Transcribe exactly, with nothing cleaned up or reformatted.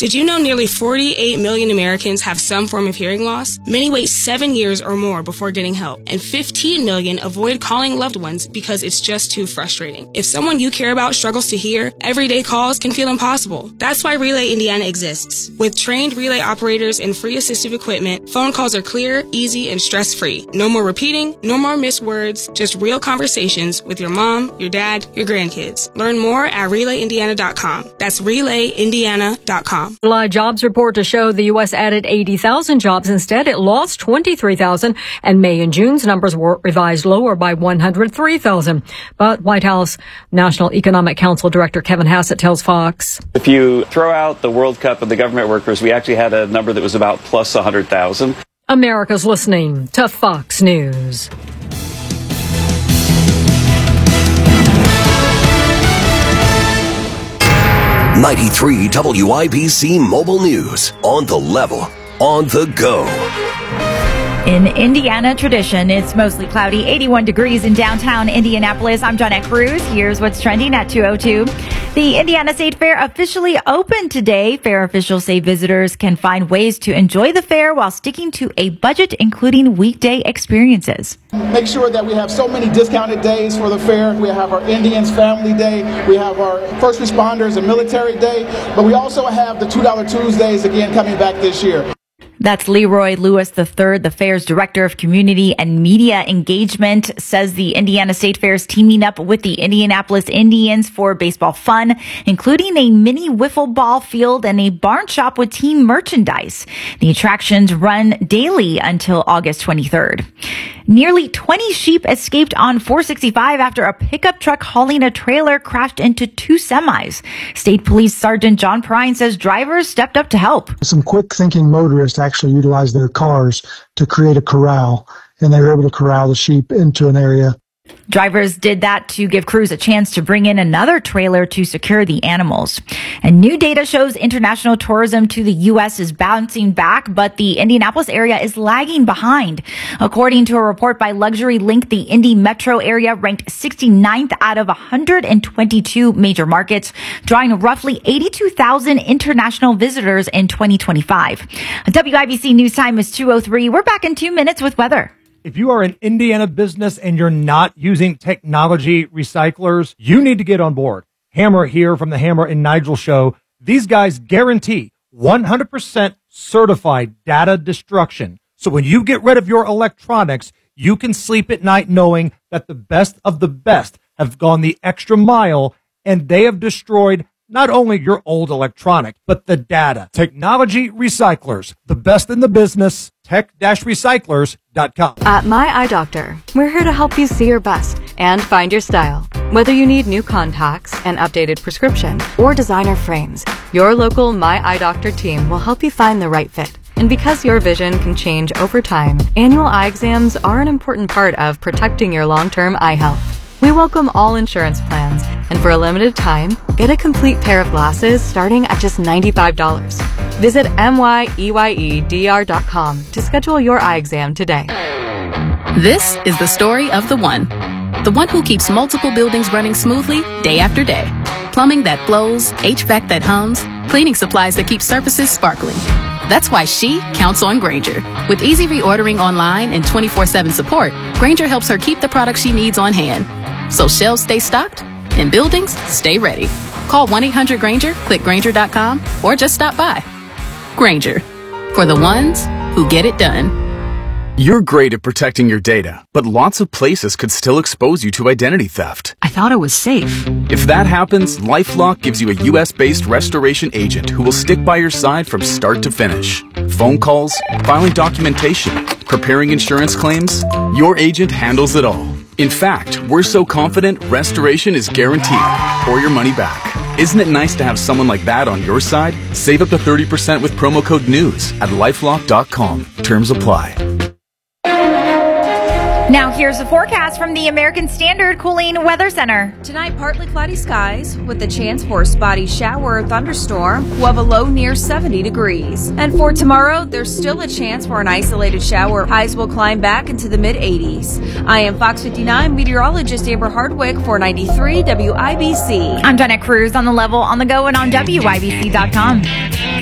Did you know nearly forty-eight million Americans have some form of hearing loss? Many wait seven years or more before getting help, and fifteen million avoid calling loved ones because it's just too frustrating. If someone you care about struggles to hear, everyday calls can feel impossible. That's why Relay Indiana exists. With trained relay operators and free assistive equipment, phone calls are clear, easy, and stress-free. No more repeating, no more missed words, just real conversations with your mom, your dad, your grandkids. Learn more at relay indiana dot com. That's relay indiana dot com. July jobs report to show the U S added eighty thousand jobs. Instead, it lost twenty-three thousand, and May and June's numbers were revised lower by one hundred three thousand. But White House National Economic Council Director Kevin Hassett tells Fox, if you throw out the World Cup and the government workers, we actually had a number that was about plus one hundred thousand. America's listening to Fox News. ninety-three W I B C Mobile News. On the level, on the go. In Indiana tradition, it's mostly cloudy, eighty-one degrees in downtown Indianapolis. I'm Johnette Cruz. Here's what's trending at two oh two. The Indiana State Fair officially opened today. Fair officials say visitors can find ways to enjoy the fair while sticking to a budget, including weekday experiences. Make sure that we have so many discounted days for the fair. We have our Indians Family Day. We have our First Responders and Military Day. But we also have the two dollar Tuesdays again coming back this year. That's Leroy Lewis the third, the fair's director of community and media engagement, says the Indiana State Fair is teaming up with the Indianapolis Indians for baseball fun, including a mini wiffle ball field and a barn shop with team merchandise. The attractions run daily until August twenty-third. Nearly twenty sheep escaped on four sixty-five after a pickup truck hauling a trailer crashed into two semis. State Police Sergeant John Prine says drivers stepped up to help. Some quick-thinking motorists actually utilized their cars to create a corral, and they were able to corral the sheep into an area. Drivers did that to give crews a chance to bring in another trailer to secure the animals. And new data shows international tourism to the U S is bouncing back, but the Indianapolis area is lagging behind. According to a report by Luxury Link, the Indy metro area ranked sixty-ninth out of one hundred twenty-two major markets, drawing roughly eighty-two thousand international visitors in twenty twenty-five. W I B C News Time is two oh three. We're back in two minutes with weather. If you are an Indiana business and you're not using technology recyclers, you need to get on board. Hammer here from the Hammer and Nigel show. These guys guarantee one hundred percent certified data destruction. So when you get rid of your electronics, you can sleep at night knowing that the best of the best have gone the extra mile and they have destroyed not only your old electronic, but the data. Technology recyclers, the best in the business, tech recyclers dot com. At My Eye Doctor, we're here to help you see your best and find your style. Whether you need new contacts, an updated prescription, or designer frames, your local My Eye Doctor team will help you find the right fit. And because your vision can change over time, annual eye exams are an important part of protecting your long-term eye health. We welcome all insurance plans, and for a limited time, get a complete pair of glasses starting at just ninety-five dollars. Visit M Y E Y E D R dot com to schedule your eye exam today. This is the story of the one. The one who keeps multiple buildings running smoothly day after day. Plumbing that flows, H V A C that hums, cleaning supplies that keep surfaces sparkling. That's why she counts on Grainger. With easy reordering online and twenty-four seven support, Grainger helps her keep the products she needs on hand. So shelves stay stocked and buildings stay ready. Call one eight hundred Grainger, click Grainger dot com, or just stop by. Grainger, for the ones who get it done. You're great at protecting your data, but lots of places could still expose you to identity theft. I thought it was safe. If that happens, LifeLock gives you a U S-based restoration agent who will stick by your side from start to finish. Phone calls, filing documentation, preparing insurance claims, your agent handles it all. In fact, we're so confident restoration is guaranteed or your money back. Isn't it nice to have someone like that on your side? Save up to thirty percent with promo code NEWS at lifelock dot com. Terms apply. Now here's the forecast from the American Standard Cooling Weather Center. Tonight, partly cloudy skies with a chance for a spotty shower or thunderstorm. We'll have a low near seventy degrees. And for tomorrow, there's still a chance for an isolated shower. Highs will climb back into the mid eighties. I am Fox fifty-nine meteorologist Amber Hardwick for ninety-three W I B C. I'm Johnette Cruz on the level, on the go, and on W I B C dot com.